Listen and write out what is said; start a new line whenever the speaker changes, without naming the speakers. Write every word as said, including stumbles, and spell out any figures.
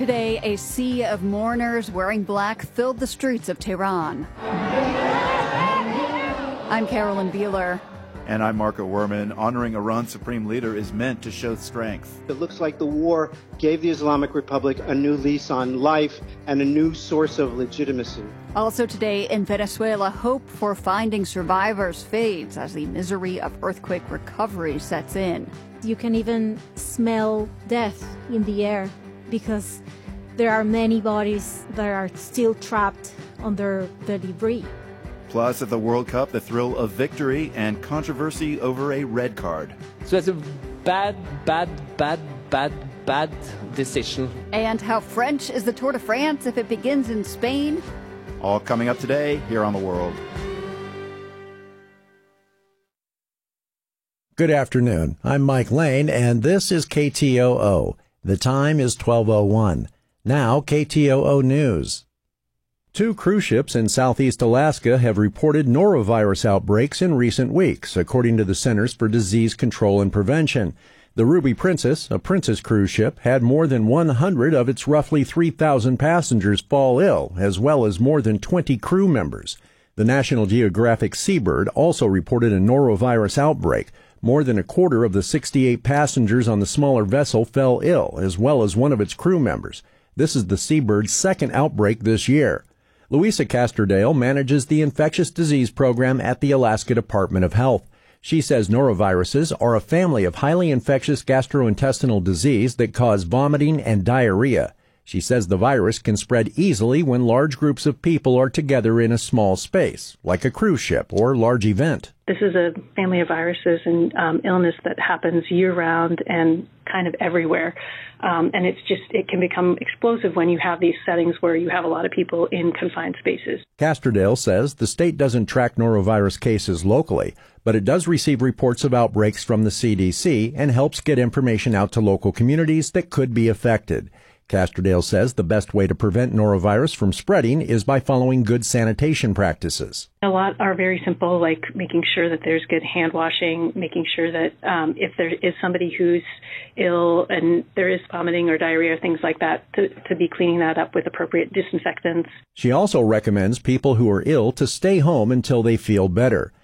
Today, a sea of mourners wearing black filled the streets of Tehran. I'm Carolyn Beeler.
And I'm Marco Werman. Honoring Iran's supreme leader is meant to show strength.
It looks like the war gave the Islamic Republic a new lease on life and a new source of legitimacy.
Also today in Venezuela, hope for finding survivors fades as the misery of earthquake recovery sets in.
You can even smell death in the air because there are many bodies that are still trapped under the debris.
Plus, at the World Cup, the thrill of victory and controversy over a red card.
So it's a bad, bad, bad, bad, bad decision.
And how French is the Tour de France if it begins in Spain.
All coming up today here on The World.
Good afternoon. I'm Mike Lane, and this is K T O O. The time is twelve oh one. Now, K T O O News. Two cruise ships in southeast Alaska have reported norovirus outbreaks in recent weeks, according to the Centers for Disease Control and Prevention. The Ruby Princess, a Princess cruise ship, had more than one hundred of its roughly three thousand passengers fall ill, as well as more than twenty crew members. The National Geographic Seabird also reported a norovirus outbreak. More than a quarter of the sixty-eight passengers on the smaller vessel fell ill, as well as one of its crew members. This is the Seabird's second outbreak this year. Louisa Casterdale manages the infectious disease program at the Alaska Department of Health. She says noroviruses are a family of highly infectious gastrointestinal disease that cause vomiting and diarrhea. She says the virus can spread easily when large groups of people are together in a small space, like a cruise ship or large event.
This is a family of viruses and um, illness that happens year-round and kind of everywhere. Um, and it's just, it can become explosive when you have these settings where you have a lot of people in confined spaces.
Casterdale says the state doesn't track norovirus cases locally, but it does receive reports of outbreaks from the C D C and helps get information out to local communities that could be affected. Casterdale says the best way to prevent norovirus from spreading is by following good sanitation practices.
A lot are very simple, like making sure that there's good hand washing, making sure that um, if there is somebody who's ill and there is vomiting or diarrhea, things like that, to, to be cleaning that up with appropriate disinfectants.
She also recommends people who are ill to stay home until they feel better.